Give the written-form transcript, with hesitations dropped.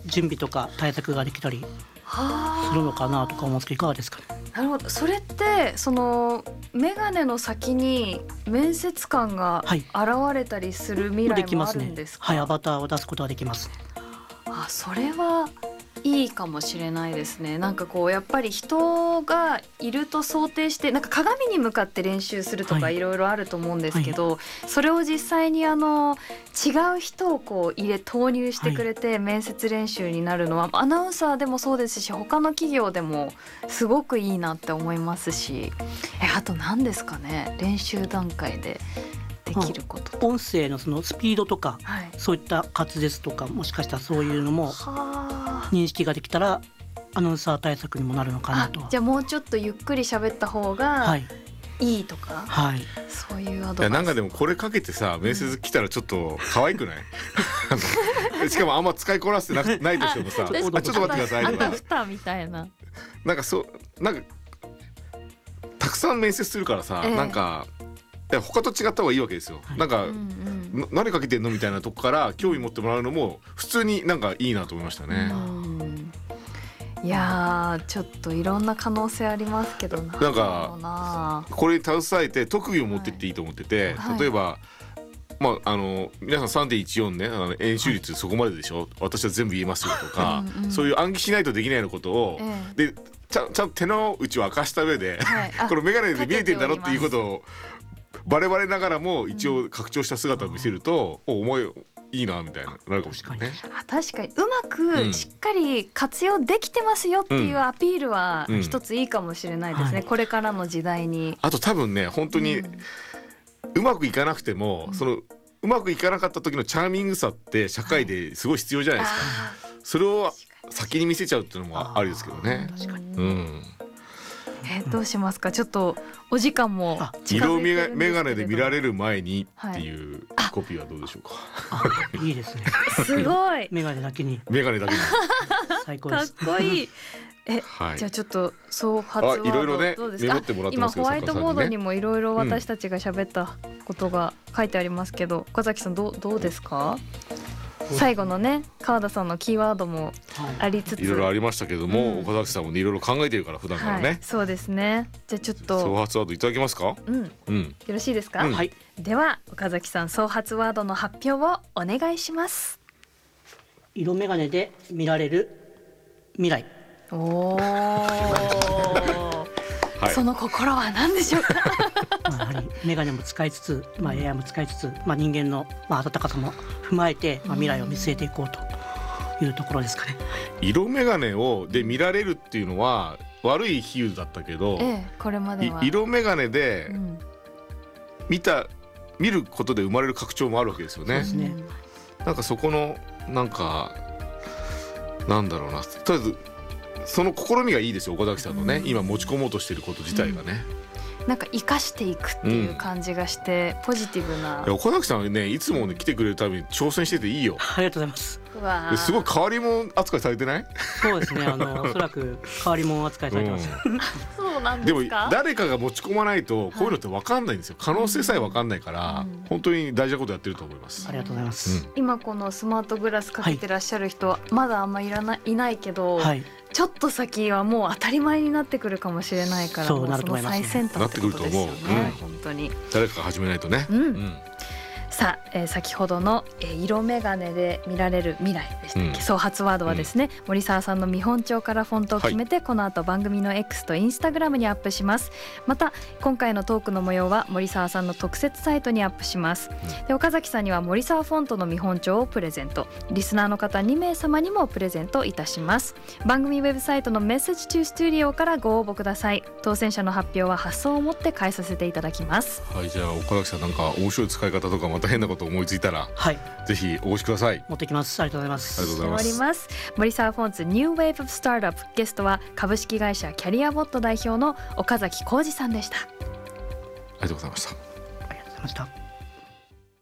準備とか対策ができたりするのかなとか思うんですけど、いかがですかね。 なるほど。それってそのメガネの先に面接官が現れたりする未来もあるんですか？ はい、アバターを出すことができます。 それはいいかもしれないですね。なんかこうやっぱり人がいると想定して、なんか鏡に向かって練習するとかいろいろあると思うんですけど、それを実際に違う人をこう投入してくれて面接練習になるのは、アナウンサーでもそうですし他の企業でもすごくいいなって思いますし、あと何ですかね、練習段階でできること、 音声のそのスピードとか、そういった滑舌とか、もしかしたらそういうのも認識ができたらアナウンサー対策にもなるのかなと。 じゃあもうちょっとゆっくり喋った方がいいとか、そういうアドバイス。 なんかでもこれかけてさ、面接来たらちょっと可愛くないしかもあんま使いこなしてないとしてもさちょっと待ってくださいとか、 あたふたみたいな、 なんかたくさん面接するからさ、なんか他と違った方がいいわけですよ。なんか、何かけてんのみたいなとこから興味持ってもらうのも普通になんかいいなと思いましたね。 いやちょっといろんな可能性ありますけど、 なんかこれに携えて特技を持ってっていいと思ってて、例えば皆さん 3.14 ね、円周率そこまででしょ、私は全部言えますよとかそういう暗記しないとできないようなことを、でちゃんと手の内を明かした上で、この眼鏡で見えてんだろっていうことをバレバレながらも一応拡張した姿を見せると、お前いいなみたいななるかもしれないね。 確かにうまくしっかり活用できてますよっていうアピールは一ついいかもしれないですね、これからの時代に。 あと多分ね、本当にうまくいかなくても、そのうまくいかなかった時のチャーミングさって社会ですごい必要じゃないですか。それを先に見せちゃうっていうのもありですけどね。確かに。 どうしますか。ちょっとお時間も近づいてるんですけれど、 色眼鏡で見られる前にっていうコピーはどうでしょうか。 いいですね。 すごい。 眼鏡だけに。 最高です。かっこいい。じゃあちょっと総発ワードどうですか。今ホワイトボードにもいろいろ私たちが喋ったことが書いてありますけど、岡崎さんどうですか。最後のね、川田さんのキーワードもありつつ、 いろいろありましたけども、岡崎さんもいろいろ考えてるから普段からね。 そうですね。じゃあちょっと総発ワードいただけますか。よろしいですか。では岡崎さん、総発ワードの発表をお願いします。 色眼鏡で見られる未来。 その心は何でしょうか。 やはり眼鏡も使いつつ、AI も使いつつ、人間の温かさも踏まえて、未来を見据えていこうというところですかね。 色眼鏡で見られるっていうのは悪い比喩だったけど、 これまでは色眼鏡で見ることで生まれる拡張もあるわけですよね。なんかそこのなんだろうな、とりあえずその試みがいいですよ、岡崎さんのね、今持ち込もうとしていること自体がね、 なんか生かしていくっていう感じがして、ポジティブな。 岡崎さんね、いつもね来てくれるために挑戦してていいよ。 ありがとうございます。 すごい変わり者扱いされてない？ そうですね、おそらく変わり者扱いされてます。 そうなんですか。 でも誰かが持ち込まないとこういうのって分かんないんですよ。可能性さえ分かんないから、本当に大事なことやってると思います。 ありがとうございます。 今このスマートグラスかけてらっしゃる人はまだあんまいないけど、ちょっと先はもう当たり前になってくるかもしれないから、 そうなると思います。 最先端ってことですよね。本当に誰かが始めないとね。 さあ、先ほどの、色眼鏡で見られる未来でしたっけ、総発ワードはですね、森澤さんの見本帳からフォントを決めて、この後番組の X と Instagram にアップします。また今回のトークの模様は森澤さんの特設サイトにアップします。で、岡崎さんには森澤フォントの見本帳をプレゼント、リスナーの方2名様にもプレゼントいたします。番組ウェブサイトのメッセージトゥスタジオからご応募ください。当選者の発表は発送をもって返させていただきます。 じゃあ岡崎さん、なんか面白い使い方とかまた変なこと思いついたら、ぜひお越しください。 持ってきます。ありがとうございます。 ありがとうございます。 森澤フォンツニューウェーブスタートアップ、ゲストは株式会社キャリアボット代表の岡崎浩二さんでした。 ありがとうございました。 ありがとうございました。